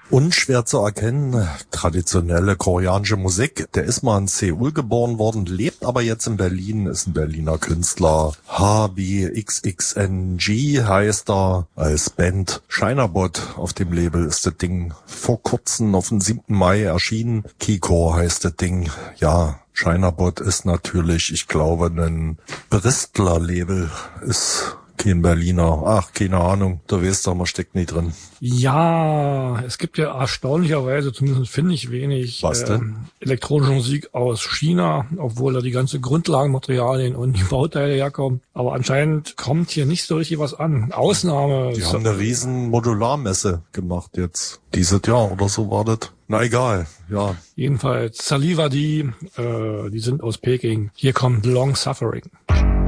Unschwer zu erkennen, traditionelle koreanische Musik. Der ist mal in Seoul geboren worden, lebt aber jetzt in Berlin, ist ein Berliner Künstler. HBXXNG heißt er, als Band. Shinerbot auf dem Label ist das Ding vor kurzem auf den 7. Mai erschienen. Kiko heißt das Ding, ja. Shinerbot ist natürlich, ich glaube, ein Bristler-Label, ist kein Berliner. Ach, keine Ahnung, du weißt doch, man steckt nie drin. Ja, es gibt ja erstaunlicherweise, zumindest finde ich wenig, Was denn? elektronische Musik aus China, obwohl da die ganze Grundlagenmaterialien und die Bauteile herkommen. Aber anscheinend kommt hier nicht so richtig was an. Ausnahme. Die haben eine riesen Modularmesse gemacht jetzt. Dieses Jahr oder so war das. Na egal, ja. Jedenfalls Saliva die sind aus Peking. Hier kommt Long Suffering.